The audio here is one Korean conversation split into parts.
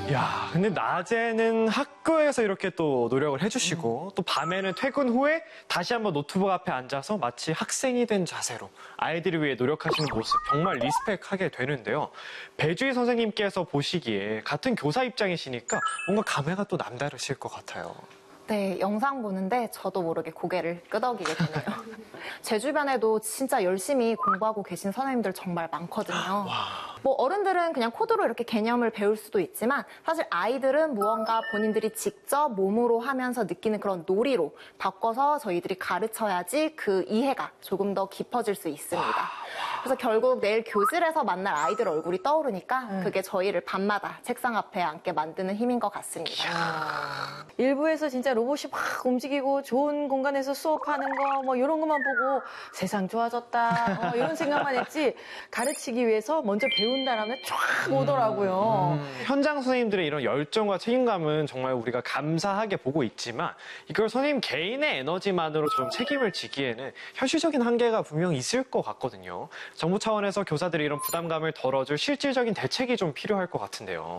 야, 근데 낮에는 학교에서 이렇게 또 노력을 해주시고 또 밤에는 퇴근 후에 다시 한번 노트북 앞에 앉아서 마치 학생이 된 자세로 아이들을 위해 노력하시는 모습 정말 리스펙하게 되는데요. 배주희 선생님께서 보시기에 같은 교사 입장이시니까 뭔가 감회가 또 남다르실 것 같아요. 네, 영상 보는데 저도 모르게 고개를 끄덕이게 되네요. 제 주변에도 진짜 열심히 공부하고 계신 선생님들 정말 많거든요. 뭐 어른들은 그냥 코드로 이렇게 개념을 배울 수도 있지만 사실 아이들은 무언가 본인들이 직접 몸으로 하면서 느끼는 그런 놀이로 바꿔서 저희들이 가르쳐야지 그 이해가 조금 더 깊어질 수 있습니다. 그래서 결국 내일 교실에서 만날 아이들 얼굴이 떠오르니까 그게 저희를 밤마다 책상 앞에 앉게 만드는 힘인 것 같습니다. 일부에서 진짜 로봇이 막 움직이고 좋은 공간에서 수업하는 거 뭐 이런 것만 보고 세상 좋아졌다 이런 생각만 했지 가르치기 위해서 먼저 배운다라면 쫙 오더라고요. 현장 선생님들의 이런 열정과 책임감은 정말 우리가 감사하게 보고 있지만 이걸 선생님 개인의 에너지만으로 좀 책임을 지기에는 현실적인 한계가 분명히 있을 것 같거든요. 정부 차원에서 교사들이 이런 부담감을 덜어줄 실질적인 대책이 좀 필요할 것 같은데요.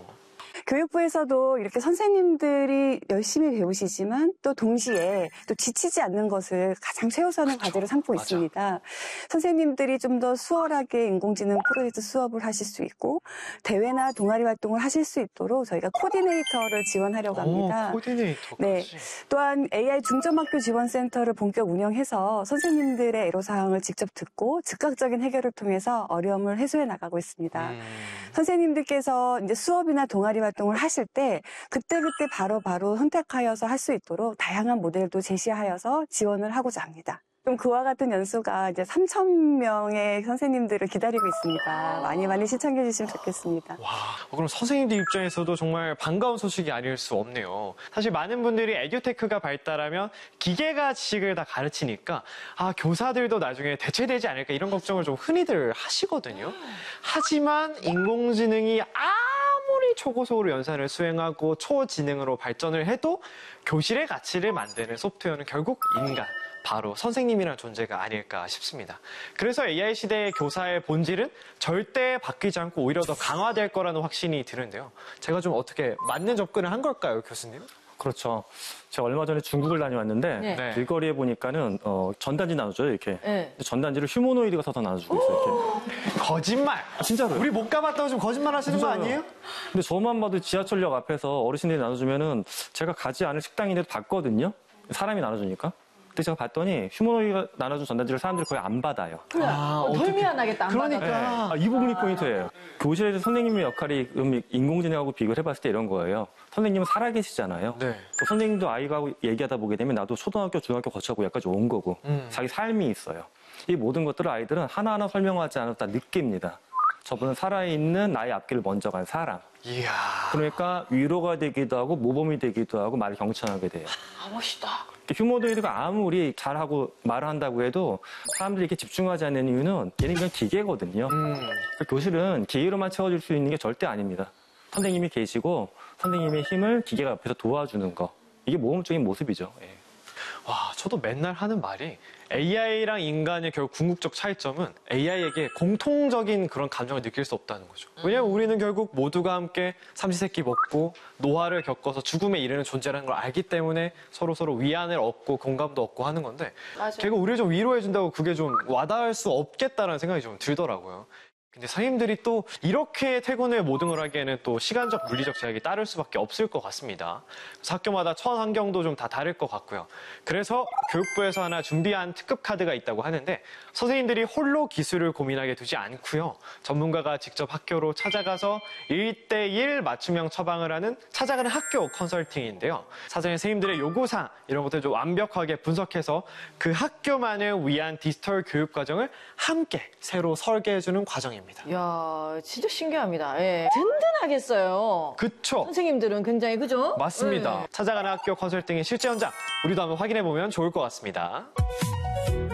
교육부에서도 이렇게 선생님들이 열심히 배우시지만 또 동시에 또 지치지 않는 것을 가장 최우선의 과제로 삼고 있습니다. 선생님들이 좀 더 수월하게 인공지능 프로젝트 수업을 하실 수 있고 대회나 동아리 활동을 하실 수 있도록 저희가 코디네이터를 지원하려고 합니다. 코디네이터까지. 네. 또한 AI 중점학교 지원센터를 본격 운영해서 선생님들의 애로사항을 직접 듣고 즉각적인 해결을 통해서 어려움을 해소해 나가고 있습니다. 선생님들께서 이제 수업이나 동아리 활동을 하실 때 그때그때 바로 선택하여서 할 수 있도록 다양한 모델도 제시하여서 지원을 하고자 합니다. 좀 그와 같은 연수가 이제 3,000명의 선생님들을 기다리고 있습니다. 많이 시청해 주시면 좋겠습니다. 와, 그럼 선생님들 입장에서도 정말 반가운 소식이 아닐 수 없네요. 사실 많은 분들이 에듀테크가 발달하면 기계가 지식을 다 가르치니까 교사들도 나중에 대체되지 않을까 이런 걱정을 좀 흔히들 하시거든요. 하지만 인공지능이 아무리 초고속으로 연산을 수행하고 초지능으로 발전을 해도 교실의 가치를 만드는 소프트웨어는 결국 인간, 바로 선생님이라는 존재가 아닐까 싶습니다. 그래서 AI 시대의 교사의 본질은 절대 바뀌지 않고 오히려 더 강화될 거라는 확신이 드는데요. 제가 좀 어떻게 맞는 접근을 한 걸까요, 교수님? 그렇죠. 제가 얼마 전에 중국을 다녀왔는데 네. 길거리에 보니까는 전단지 나눠줘요, 이렇게. 네. 전단지를 휴머노이드가 서서 나눠주고 있어요, 이렇게. 거짓말! 진짜로요. 우리 못 가봤다고 좀 거짓말 하시는 거 아니에요? 근데 저만 봐도 지하철역 앞에서 어르신들이 나눠주면은 제가 가지 않을 식당인데도 봤거든요. 사람이 나눠주니까. 근데 제가 봤더니 휴머노이드가 나눠준 전단지를 사람들이 거의 안 받아요. 덜 미안하겠다. 안 그러니까. 이 부분이 포인트예요. 교실에서 선생님의 역할이 인공지능하고 비교를 해봤을 때 이런 거예요. 선생님은 살아계시잖아요. 네. 또 선생님도 아이하고 얘기하다 보게 되면 나도 초등학교, 중학교 거쳐고 여기까지 온 거고 자기 삶이 있어요. 이 모든 것들을 아이들은 하나하나 설명하지 않아도 다 느낍니다. 저분은 살아있는 나의 앞길을 먼저 간 사람. 이야. 그러니까 위로가 되기도 하고 모범이 되기도 하고 말을 경청하게 돼요. 멋있다. 휴머노이드가 아무리 잘하고 말을 한다고 해도 사람들이 이렇게 집중하지 않는 이유는 얘는 그냥 기계거든요. 교실은 기계로만 채워줄 수 있는 게 절대 아닙니다. 선생님이 계시고 선생님의 힘을 기계가 옆에서 도와주는 거. 이게 모범적인 모습이죠. 예. 와, 저도 맨날 하는 말이 AI랑 인간의 결국 궁극적 차이점은 AI에게 공통적인 그런 감정을 느낄 수 없다는 거죠. 왜냐하면 우리는 결국 모두가 함께 삼시세끼 먹고 노화를 겪어서 죽음에 이르는 존재라는 걸 알기 때문에 서로 위안을 얻고 공감도 얻고 하는 건데 맞아요. 결국 우리를 좀 위로해준다고 그게 좀 와닿을 수 없겠다는 생각이 좀 들더라고요. 근데 선생님들이 또 이렇게 퇴근 후에 모든 걸 하기에는 또 시간적, 물리적 제약이 따를 수밖에 없을 것 같습니다. 그래서 학교마다 처한 환경도 좀 다 다를 것 같고요. 그래서 교육부에서 하나 준비한 특급 카드가 있다고 하는데 선생님들이 홀로 기술을 고민하게 두지 않고요. 전문가가 직접 학교로 찾아가서 1:1 맞춤형 처방을 하는 찾아가는 학교 컨설팅인데요. 사전에 선생님들의 요구사항 이런 것들 좀 완벽하게 분석해서 그 학교만을 위한 디지털 교육 과정을 함께 새로 설계해주는 과정입니다. 이야, 진짜 신기합니다. 예. 든든하겠어요. 그쵸? 선생님들은 굉장히, 그죠? 맞습니다. 예. 찾아가는 학교 컨설팅의 실제 현장 우리도 한번 확인해보면 좋을 것 같습니다.